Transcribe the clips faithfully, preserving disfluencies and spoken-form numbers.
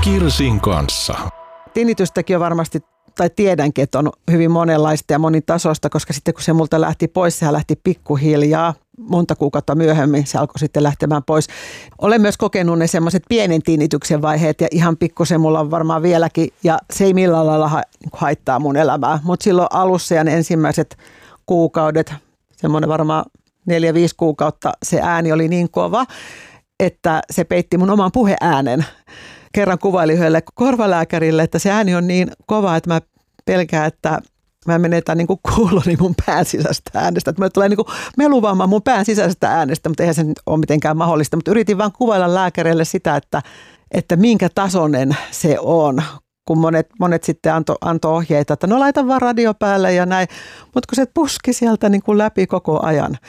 Kirsin kanssa. Tinnitystäkin on varmasti, tai tiedänkin, että on hyvin monenlaista ja monitasoista, koska sitten kun se multa lähti pois, sehän lähti pikkuhiljaa. Monta kuukautta myöhemmin se alkoi sitten lähtemään pois. Olen myös kokenut ne semmoiset pienen tinnityksen vaiheet ja ihan pikkusen mulla on varmaan vieläkin ja se ei millään lailla ha- haittaa mun elämää. Mutta silloin alussa ja ne ensimmäiset kuukaudet, semmoinen varmaan neljä, viisi kuukautta, se ääni oli niin kova, että se peitti mun oman puheäänen. Kerran kuvailin yhdelle korvalääkärille, että se ääni on niin kova, että mä pelkään, että mä menetään niin kuin kuuloni mun pään sisäistä äänestä. Että mulle tulee niin kuin meluvamma mun pään sisäisestä äänestä, mutta eihän se nyt ole mitenkään mahdollista. Mutta yritin vaan kuvailla lääkärille sitä, että, että minkä tasoinen se on. Kun monet, monet sitten antoi anto ohjeita, että no laita vaan radio päälle ja näin. Mutta kun se puski sieltä niin kuin läpi koko ajan.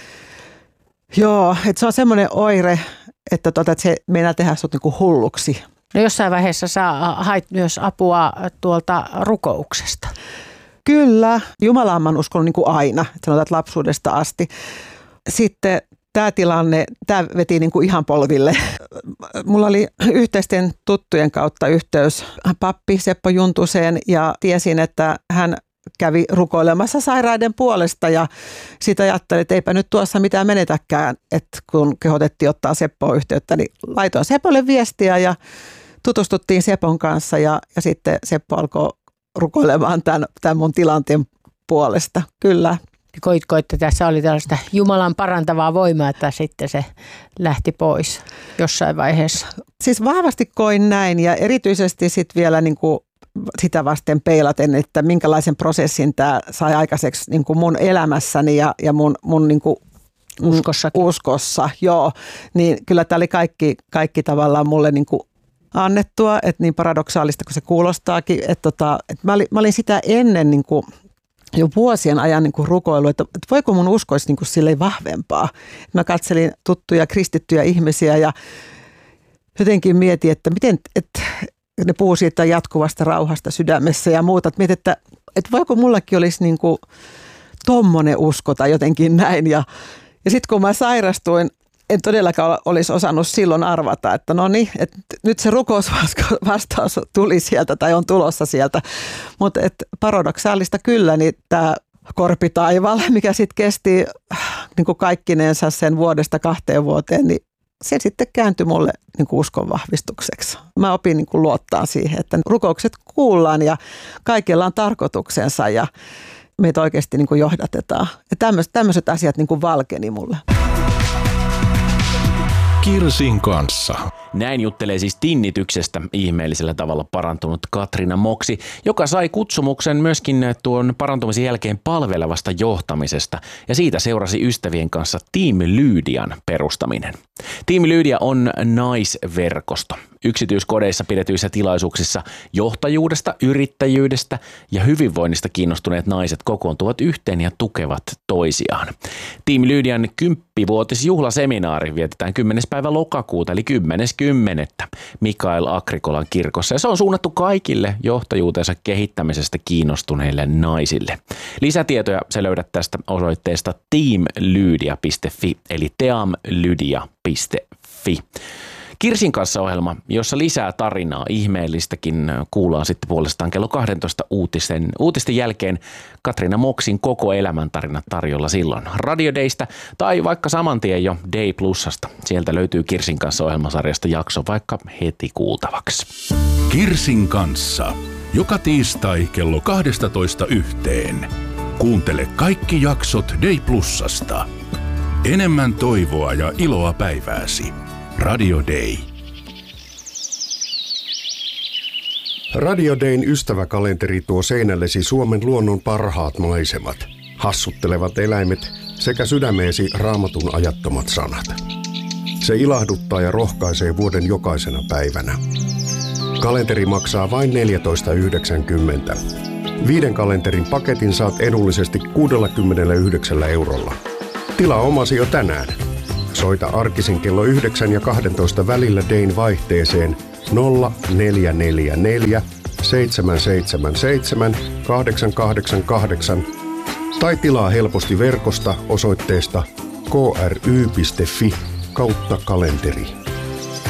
Joo, että se on semmoinen oire, että, tota, että se meinaa tehdä sut niin kuin hulluksi. No jossain vaiheessa sä hait myös apua tuolta rukouksesta. Kyllä, Jumalaan mä oon uskonut niin kuin aina, sanotaan että lapsuudesta asti. Sitten tämä tilanne, tämä veti niin kuin ihan polville. Mulla oli yhteisten tuttujen kautta yhteys pappi Seppo Juntuseen ja tiesin, että hän kävi rukoilemassa sairaiden puolesta ja siitä ajattelin, että eipä nyt tuossa mitään menetäkään, että kun kehotettiin ottaa Seppoon yhteyttä, niin laitoin Sepolle viestiä ja tutustuttiin Sepon kanssa ja, ja sitten Seppo alkoi rukoilemaan tämän, tämän mun tilanteen puolesta. Kyllä. Koitko, että tässä oli tällaista Jumalan parantavaa voimaa, että sitten se lähti pois jossain vaiheessa? Siis vahvasti koin näin ja erityisesti sitten vielä niin kuin sitä vasten peilaten, että minkälaisen prosessin tämä sai aikaiseksi niin kuin mun elämässäni ja, ja mun, mun niin kuin Uskossakin. uskossa. Joo, niin kyllä tämä oli kaikki, kaikki tavallaan mulle niin kuin annettua, että niin paradoksaalista kuin se kuulostaakin, että, tota, että mä, olin, mä olin sitä ennen niin kuin jo vuosien ajan niin kuin rukoilu, että, että voiko mun usko olisi niin kuin silleen vahvempaa. Mä katselin tuttuja kristittyjä ihmisiä ja jotenkin mietin, että miten, että ne puhuu siitä jatkuvasta rauhasta sydämessä ja muuta. Että mietin, että, että voiko mullakin olisi niin kuin tommonen usko tai jotenkin näin. Ja, ja sitten kun mä sairastuin, en todellakaan olisi osannut silloin arvata, että no niin, että nyt se rukousvastaus tuli sieltä tai on tulossa sieltä. Mutta paradoksaalista kyllä, niin tämä korpitaival, mikä sitten kesti niin kuin kaikkinensa sen vuodesta kahteen vuoteen, niin se sitten kääntyi mulle niin kuin uskon vahvistukseksi. Mä opin niin kuin luottaa siihen, että rukoukset kuullaan ja kaikilla on tarkoituksensa ja meitä oikeasti niin kuin johdatetaan. Ja tämmöiset, tämmöiset asiat niin kuin valkeni mulle. Kirsin kanssa. Näin juttelee siis tinnityksestä ihmeellisellä tavalla parantunut Katriina Moksi, joka sai kutsumuksen myöskin tuon parantumisen jälkeen palvelevasta johtamisesta ja siitä seurasi ystävien kanssa Team Lydian perustaminen. Team Lydia on naisverkosto. Yksityiskodeissa pidetyissä tilaisuuksissa johtajuudesta, yrittäjyydestä ja hyvinvoinnista kiinnostuneet naiset kokoontuvat yhteen ja tukevat toisiaan. Team Lydian kymppivuotisjuhlaseminaari vietetään kymmenes päivä lokakuuta eli kymmenes kymmenettä Mikael Agrikolan kirkossa ja se on suunnattu kaikille johtajuutensa kehittämisestä kiinnostuneille naisille. Lisätietoja sä löydät tästä osoitteesta teamlydia piste fi eli teamlydia piste fi. Kirsin kanssa -ohjelma, jossa lisää tarinaa ihmeellistäkin, kuullaan sitten puolestaan kello kaksitoista uutisten, uutisten jälkeen Katriina Moksin koko elämäntarina tarjolla silloin Radio Daystä tai vaikka saman tien jo Day Plusasta. Sieltä löytyy Kirsin kanssa -ohjelmasarjasta jakso vaikka heti kuultavaksi. Kirsin kanssa. Joka tiistai kello kaksitoista yhteen. Kuuntele kaikki jaksot Day Plusasta. Enemmän toivoa ja iloa päivääsi. Radio Day. Radio Dayn ystäväkalenteri tuo seinällesi Suomen luonnon parhaat maisemat, hassuttelevat eläimet sekä sydämeesi Raamatun ajattomat sanat. Se ilahduttaa ja rohkaisee vuoden jokaisena päivänä. Kalenteri maksaa vain neljätoista yhdeksänkymmentä. Viiden kalenterin paketin saat edullisesti kuusikymmentäyhdeksän eurolla. Tilaa omasi jo tänään. Soita arkisin kello yhdeksän ja kaksitoista välillä Dayn vaihteeseen nolla neljä neljä neljä seitsemän seitsemän seitsemän kahdeksan kahdeksan kahdeksan tai tilaa helposti verkosta osoitteesta k r y piste f i kautta kalenteri.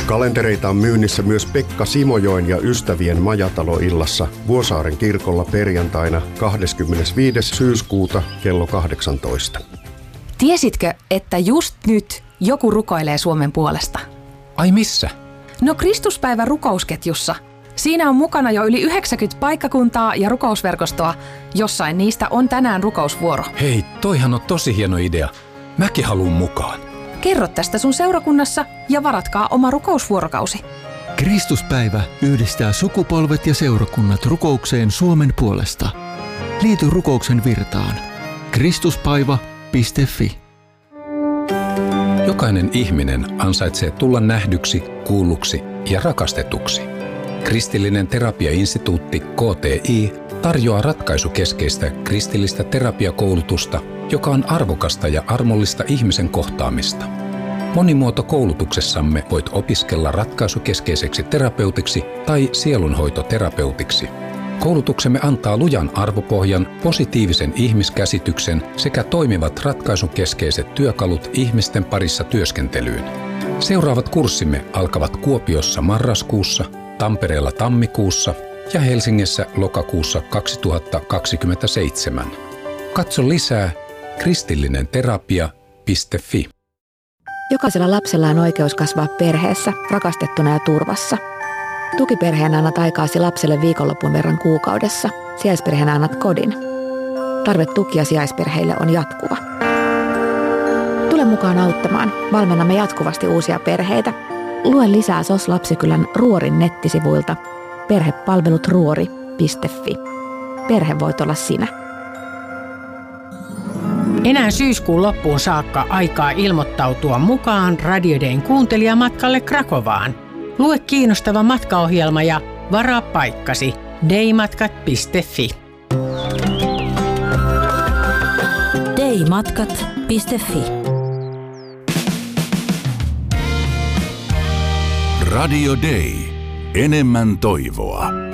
Kalentereita on myynnissä myös Pekka Simojoen ja ystävien majataloillassa Vuosaaren kirkolla perjantaina kahdeskymmenesviides syyskuuta kello kahdeksantoista. Tiesitkö, että just nyt joku rukoilee Suomen puolesta? Ai missä? No Kristuspäivä rukousketjussa. Siinä on mukana jo yli yhdeksänkymmentä paikkakuntaa ja rukousverkostoa. Jossain niistä on tänään rukousvuoro. Hei, toihan on tosi hieno idea. Mäkin haluun mukaan. Kerro tästä sun seurakunnassa ja varatkaa oma rukousvuorokausi. Kristuspäivä yhdistää sukupolvet ja seurakunnat rukoukseen Suomen puolesta. Liity rukouksen virtaan. kristuspaiva piste fi. Jokainen ihminen ansaitsee tulla nähdyksi, kuulluksi ja rakastetuksi. Kristillinen terapiainstituutti K T I tarjoaa ratkaisukeskeistä kristillistä terapiakoulutusta, joka on arvokasta ja armollista ihmisen kohtaamista. Monimuotokoulutuksessamme voit opiskella ratkaisukeskeiseksi terapeutiksi tai sielunhoitoterapeutiksi. Koulutuksemme antaa lujan arvopohjan, positiivisen ihmiskäsityksen sekä toimivat ratkaisukeskeiset työkalut ihmisten parissa työskentelyyn. Seuraavat kurssimme alkavat Kuopiossa marraskuussa, Tampereella tammikuussa ja Helsingissä lokakuussa kaksituhattakaksikymmentäseitsemän. Katso lisää kristillinenterapia piste fi. Jokaisella lapsella on oikeus kasvaa perheessä, rakastettuna ja turvassa. Tukiperheenä annat aikaasi lapselle viikonlopun verran kuukaudessa. Sijaisperheenä annat kodin. Tarve tukia sijaisperheille on jatkuva. Tule mukaan auttamaan. Valmennamme jatkuvasti uusia perheitä. Lue lisää S O S Lapsikylän Ruorin nettisivuilta perhepalvelut ruori piste fi. Perhe voit olla sinä. Enää syyskuun loppuun saakka aikaa ilmoittautua mukaan Radio Dayn kuuntelijamatkalle Krakovaan. Lue kiinnostava matkaohjelma ja varaa paikkasi daymatkat piste fi. daymatkat piste fi. Radio Day. Enemmän toivoa.